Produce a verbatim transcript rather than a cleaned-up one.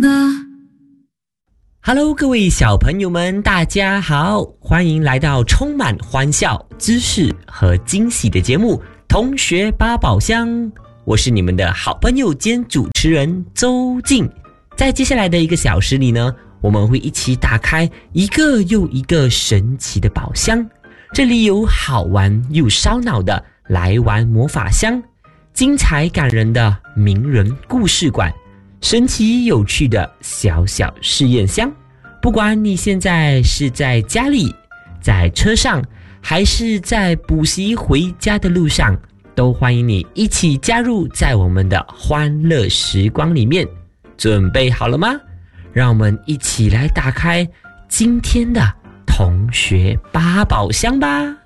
的。 Hello， 各位小朋友们，大家好，欢迎来到充满欢笑、知识和惊喜的节目《同学八宝箱》。我是你们的好朋友兼主持人周静。在接下来的一个小时里呢，我们会一起打开一个又一个神奇的宝箱。这里有好玩又烧脑的来玩魔法箱，精彩感人的名人故事馆，神奇有趣的小小试验箱。不管你现在是在家里、在车上，还是在补习回家的路上，都欢迎你一起加入在我们的欢乐时光里面。准备好了吗？让我们一起来打开今天的同学八宝箱吧。